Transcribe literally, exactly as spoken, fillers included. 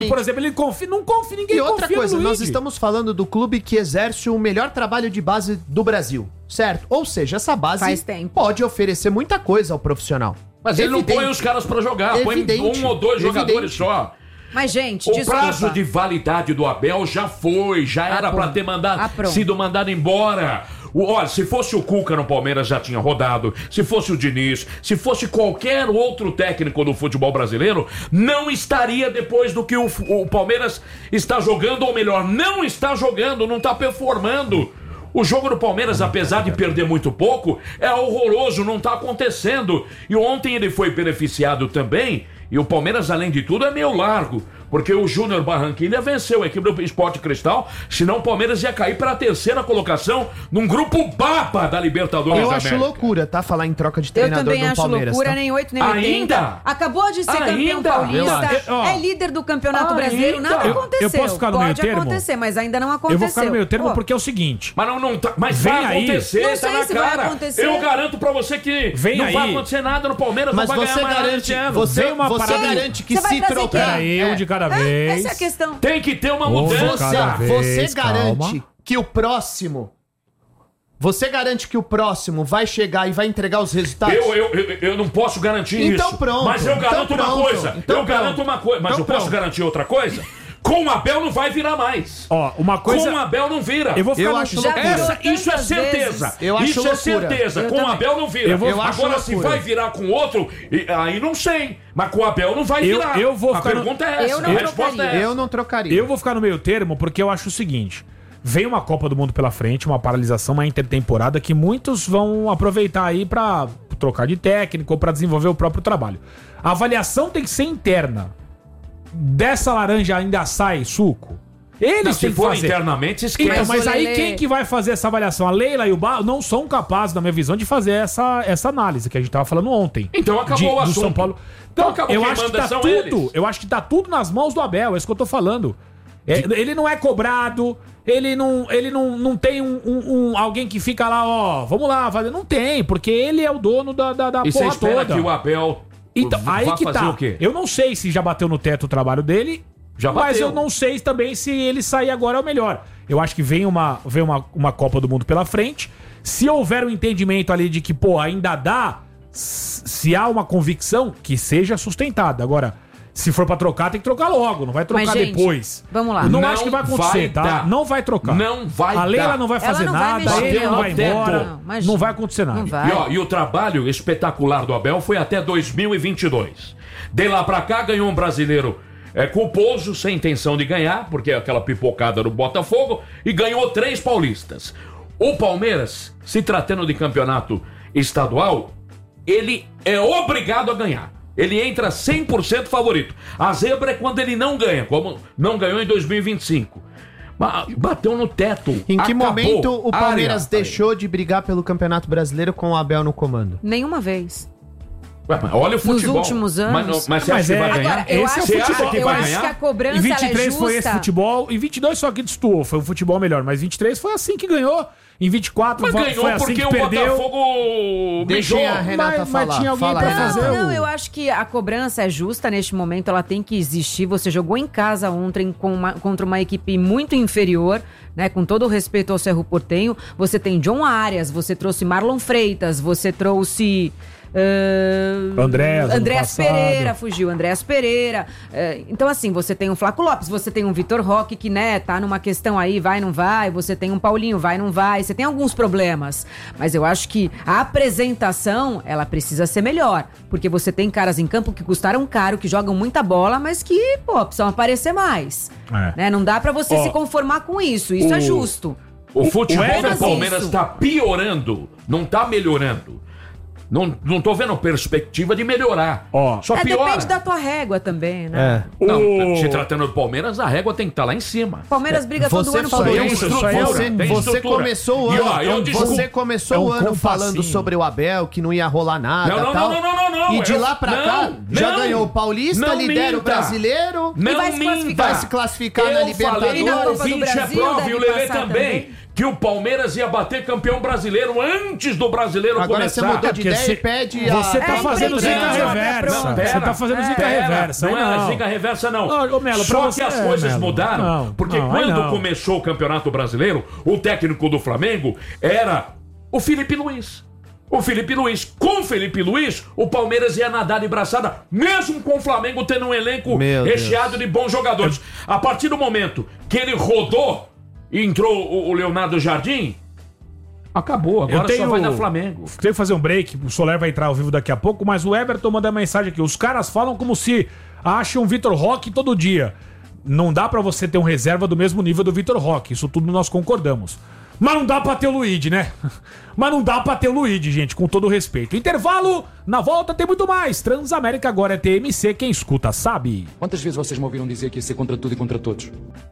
Por exemplo, ele confia, não confia, ninguém confia. E outra confia coisa, no nós Luigi. estamos falando do clube que exerce o melhor trabalho de base do Brasil, certo? Ou seja, essa base pode oferecer muita coisa ao profissional. Mas ele não põe os caras pra jogar, Evidente. põe um ou dois Evidente. jogadores só. Mas, gente, o desculpa. prazo de validade do Abel já foi, já era Ah, pra pronto. ter mandado, Ah, pronto. sido mandado embora. O, olha, se fosse o Cuca no Palmeiras já tinha rodado, se fosse o Diniz, se fosse qualquer outro técnico do futebol brasileiro, não estaria depois do que o, o Palmeiras está jogando, ou melhor, não está jogando, não está performando. O jogo do Palmeiras, apesar de perder muito pouco, é horroroso, não está acontecendo. E ontem ele foi beneficiado também. E o Palmeiras, além de tudo, é meio largo, porque o Júnior Barranquilla venceu a equipe do Sport Cristal, senão o Palmeiras ia cair para a terceira colocação num grupo baba da Libertadores Eu da acho América. loucura, tá? Falar em troca de Eu treinador também do acho Palmeiras. loucura, tá? nem oito, nem oitenta. Ainda? Acabou de ser campeão Ainda? paulista, Relaxa. é líder do campeonato Ainda? brasileiro, nada Eu- aconteceu. eu posso ficar no meio Pode termo? acontecer, mas ainda não Eu aconteceu. vou ficar no meio termo Pô, porque é o seguinte. Mas não, não tá, mas Vem vai aí. acontecer, Não tá sei na se vai cara. acontecer. Eu garanto pra você que Vem não aí. vai acontecer nada no Palmeiras, Mas não vai você ganhar mais nada garante, esse ano. você, Vem uma você parada- garante que Você vai se trazer trocar... Pera aí, um de cada é, vez. essa é a questão. Tem que ter uma Um de mudança. cada Você, vez, você garante calma. que o próximo... Você garante que o próximo vai chegar e vai entregar os resultados? Eu, eu, eu, eu não posso garantir Então isso. pronto, Mas eu então garanto uma pronto, coisa. então eu garanto pronto. uma coisa. Mas Então eu posso pronto. garantir outra coisa? Com o Abel não vai virar mais. Ó, uma coisa... Com o Abel não vira. Eu vou ficar Eu no- acho Já loucura. virou Essa, isso é tantas certeza. vezes. Eu acho isso loucura. é certeza. Eu com o também. Abel não vira. Eu vou- eu acho Agora, se loucura. vai virar com outro, e- aí não sei. Mas com o Abel não vai Eu- virar. eu vou A ficar no- pergunta é essa. Eu não a resposta trocaria. é essa. Eu não trocaria. Eu vou ficar no meio termo porque eu acho o seguinte. Vem uma Copa do Mundo pela frente, uma paralisação, uma intertemporada que muitos vão aproveitar aí pra trocar de técnico ou pra desenvolver o próprio trabalho. A avaliação tem que ser interna. Dessa laranja ainda sai suco? Eles Não, têm se que for fazer. internamente, esquece. Então, mas Mas, aí Lelê- quem que vai fazer essa avaliação? A Leila e o Barro não são capazes, na minha visão, de fazer essa, essa análise que a gente tava falando ontem. Então acabou De- o do assunto. São Paulo. Então Então, acabou, eu quem acho que manda tá são tudo, eles. eu acho que tá tudo nas mãos do Abel, é isso que eu tô falando. É, ele não é cobrado, ele não, ele não, não tem um, um- um- alguém que fica lá, ó, vamos lá, fazer. Não tem, porque ele é o dono da, da, da E você porra espera toda. que o Abel Então, v- aí vá que fazer tá. o quê? Eu não sei se já bateu no teto o trabalho dele, Já mas bateu. eu não sei também se ele sair agora é o melhor. Eu acho que vem uma, vem uma, uma Copa do Mundo pela frente. Se houver um entendimento ali de que, pô, ainda dá, s- se há uma convicção, que seja sustentada. Agora, se for pra trocar, tem que trocar logo, não vai trocar Mas, gente, depois. vamos lá. Eu não, Não acho que vai acontecer, vai tá? dar. Não vai trocar. Não vai A Leila dar. não vai Ela fazer não vai nada, mexer, ele não vai não, embora. não, imagina. Não vai acontecer nada. Não vai. E, ó, e o trabalho espetacular do Abel foi até dois mil e vinte e dois. De lá pra cá ganhou um brasileiro é, culposo, sem intenção de ganhar, porque é aquela pipocada do Botafogo, e ganhou três paulistas. O Palmeiras, se tratando de campeonato estadual, ele é obrigado a ganhar. Ele entra cem por cento favorito. A zebra é quando ele não ganha, como não ganhou em dois mil e vinte e cinco. Ba- Bateu no teto. Em que acabou. momento o Palmeiras Área. deixou de brigar pelo Campeonato Brasileiro com o Abel no comando? Nenhuma vez. Ué, mas olha o futebol. últimos anos. Mas, não- mas você Mas acha que é- vai ganhar? Agora, eu Esse é o acho, Você acha futebol. que eu vai acho ganhar? que a cobrança Em vinte e três ela é justa. foi esse futebol, em vinte e dois só que destoou, foi o futebol melhor, mas vinte e três foi assim que ganhou. Em vinte e quatro Mas foi ganhou assim porque que o perdeu. Botafogo Deixem mijou. a Renata Mas- mas falar. tinha alguém Fala, pra Renata. fazer Não, o- não, eu acho que a cobrança é justa neste momento, ela tem que existir. Você jogou em casa ontem com uma- contra uma equipe muito inferior, né? Com todo o respeito ao Cerro Porteño. Você tem John Arias, você trouxe Marlon Freitas, você trouxe. Uh, Andréas, ano Andréas passado. Pereira, fugiu, Andréas Pereira. Uh, então, assim, você tem um Flaco Lopes, você tem um Vitor Roque, que, né, tá numa questão aí, vai, não vai. Você tem um Paulinho, vai, não vai. Você tem alguns problemas. Mas eu acho que a apresentação, ela precisa ser melhor. Porque você tem caras em campo que custaram caro, que jogam muita bola, mas que, pô, precisam aparecer mais. É. Né? Não dá pra você Ó, se conformar com isso. Isso o- é justo. O futebol do Apenas Palmeiras isso. tá piorando, não tá melhorando. Não, não tô vendo perspectiva de melhorar. Ó. Só É, piora. depende da tua régua também, né? É. Não, O- se tratando do Palmeiras, a régua tem que estar lá em cima. Palmeiras briga todo Você ano por falou Tem isso, isso. isso aí é- estrutura, você, tem você estrutura. começou o E, ano, ó, eu desculpo- você começou é um o ano falando compassinho. sobre o Abel, que não ia rolar nada, Não, não, tal. não, não, não, não, E de eu- lá pra não, cá, já não, ganhou o Paulista, não lidera o minta. Brasileiro. Não vai se minta. classificar. Vai se classificar eu na Libertadores. falei E na no Copa do ouvinte é Brasil prova e deve o Lelê passar também. também. que o Palmeiras ia bater campeão brasileiro antes do brasileiro Agora começar. você mudou de É, ideia cê- e pede Você a... tá É, fazendo entendi. zica reversa. Não, pera, Você tá fazendo zica pera, reversa. Não aí é zica reversa, não. Ô, ô, Melo, pra Só você- que as é, coisas Melo. mudaram. Não, porque não, aí quando não. começou o Campeonato Brasileiro, o técnico do Flamengo era o Felipe Luiz. O Felipe Luiz. Com o Felipe Luiz, o Palmeiras ia nadar de braçada, mesmo com o Flamengo tendo um elenco Meu recheado de bons jogadores. A partir do momento que ele rodou e entrou o, o Leonardo Jardim, acabou. Agora Eu tenho- só vai dar Flamengo. Tenho que fazer um break, o Soler vai entrar ao vivo daqui a pouco, mas o Everton manda mensagem aqui. Os caras falam como se acham um Vitor Roque todo dia. Não dá pra você ter um reserva do mesmo nível do Vitor Roque, isso tudo nós concordamos. Mas não dá pra ter o Luigi, né? Mas não dá pra ter o Luigi, gente, com todo respeito. Intervalo, na volta tem muito mais. Transamérica agora é T M C, quem escuta sabe. Quantas vezes vocês me ouviram dizer que ia ser contra tudo e contra todos?